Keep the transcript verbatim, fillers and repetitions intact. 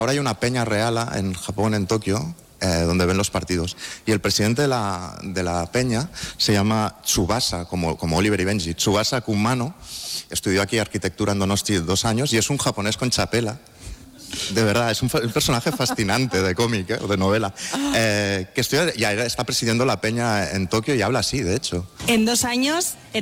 Ahora hay una peña real en Japón, en Tokio, eh, donde ven los partidos. Y el presidente de la, de la peña se llama Tsubasa, como, como Oliver y Benji. Tsubasa Kumano. Estudió aquí arquitectura en Donosti dos años y es un japonés con chapela. De verdad, es un, un personaje fascinante de cómic, ¿eh? O de novela. Eh, que estudia, ya está presidiendo la peña en Tokio y habla así, de hecho. En dos años